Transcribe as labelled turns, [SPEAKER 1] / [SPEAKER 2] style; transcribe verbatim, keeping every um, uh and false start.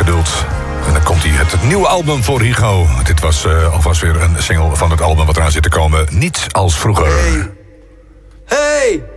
[SPEAKER 1] geduld. En dan komt hij, het nieuwe album voor Hugo. Dit was uh, alvast weer een single van het album wat eraan zit te komen. Niet als vroeger.
[SPEAKER 2] Hey! Hey!